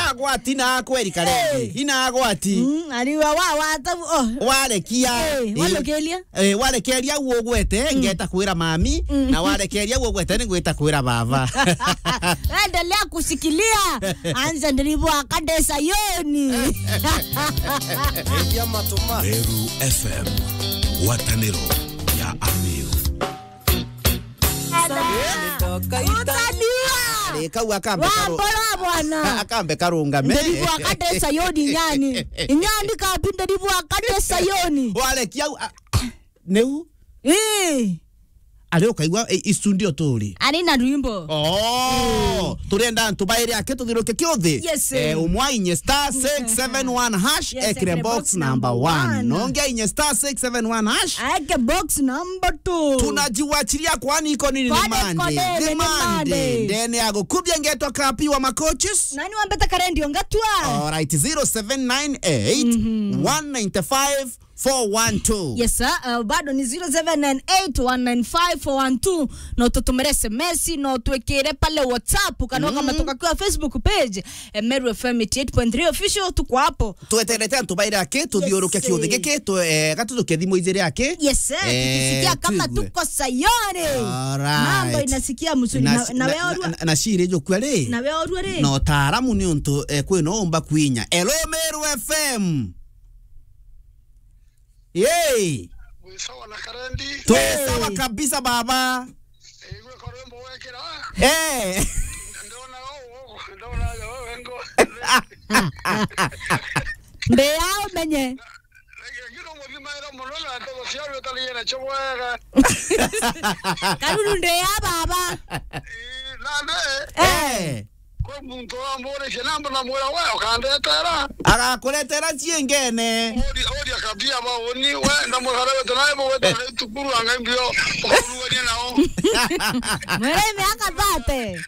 agwati na kweli Karendi ina agwati ari wa wale kia wale kelia uogwete ngeta kwira mami na wale kelia uogwete ni gweta kwira baba endelea kusikilia anza ndiribu akadesa yoni ya matoma Meru FM watanero ya Amiru Kawa akambe karungame ndiribu akadesa yoni nyani kapinda ndiribu akadesa yoni wale kia neu Aleo kaigwa istudio turi. Ari na rwimbo. Turenda ntubaire ake tuthiruke kiuthi. Umwa inye star 671 hash ekre box number 1. Nonge inye star 671 hash eke box number 2. Tunajiwachilia kwani iko nini Monday. Ndene ago kubya ngetwa kapi wa macoaches. Nani wambeta Karendi ongatwa? Alright 0798 195 412. Yes sir, bado ni 0798195412 no tutumere SMS no tuwekere pale WhatsApp kana kama toka kwa Facebook page Meru FM 88.3 official tuko hapo. Tueterete ntubaire ake tuthiuruke kiuthi giki gatutuke thimo ijire ake. Yes sir, tukisikia kama tuko sayoni. Mambo inasikia mzuri na wewe na shire jo kwere. Na wewe orwere. No taaramu ni untu kwino omba kwinya. Hello Meru FM. Yey. Sawa na Karendi. Sawa kabisa baba. Iwe korombo wekera. Ndona wengo. Mbeyao menye. Ngiro muzima era mulona atoko siaro taliyena chobwega. Karuru ndeya baba. Nande. Kwa muntu ambore shenamba na mwera wao kandetera. Akakuletera chiengene. Odi akabia baoni we na mwarawe tunaye wewe tukuru angambio okuruwe nao. Mwere miaka bate.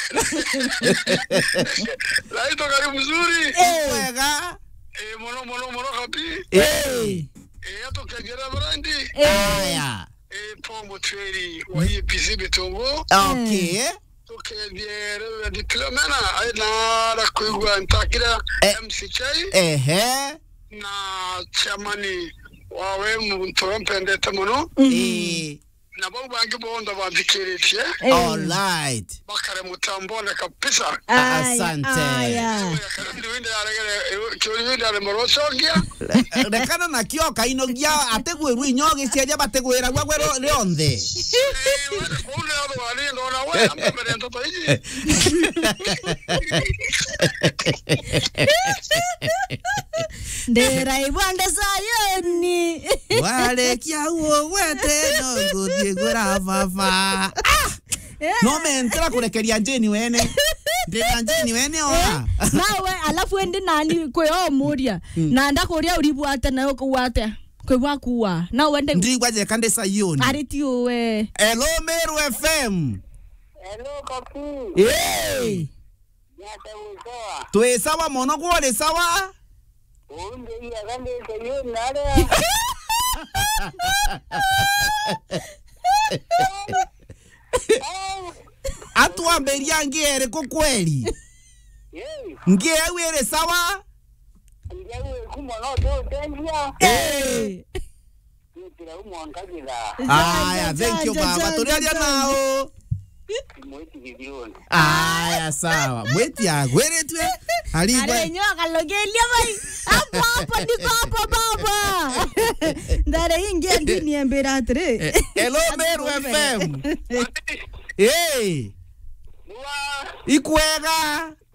Laito karibu mzuri. Wega. Mono kapi. Yato kagera brandi. Aya. Pombo tweri wa PC Betongo. Okay. Okay, the diploma na kuigwa ntakira MCK na chamani wawe muntu mpendete muno na bo bangi bonda bandikiritie all right bakare mutambone kabisa asante winde morosogia rekana na kioka inogia ategweru inyoge ciaja bategwera gwagwero leonde ule ado wali ndona we ambere ntoto hiji ndera ibande sayoni wale kiawo wete no gutigura fafa no me entra kurekeria njeni wene ndira njeni wene oa nawe alafu ende nani kweyo muria na ndakuria uribwate nayo kuwate kwebwa kuwa na wende ndigwaje kande sayoni aritio we hello Meru FM hello kapi tu sawa mono gwole sawa unde ya kande sayoni nare atuamberia ngiere ko kweli ngiewere sawa ngewe kumono to tendia tira umwangagira aya thank you baba turiaria nao mweti gidioni aya sawa mweti agweretwe alibwa arenyo akalogelia bai hapo ndiko hapo baba ndare ingia ndini emberatre hello Meru FM ikwega